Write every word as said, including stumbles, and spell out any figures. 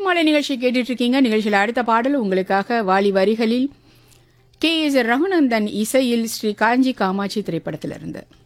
மாலை நிகழ்ச்சி கேட்டுட்டு இருக்கீங்க. நிகழ்ச்சியில் அடுத்த பாடல் உங்களுக்காக வாலி வரிகளில் கே எஸ் ரகுநந்தன் இசையில் ஸ்ரீ காஞ்சி காமாட்சி திரைப்படத்திலிருந்து.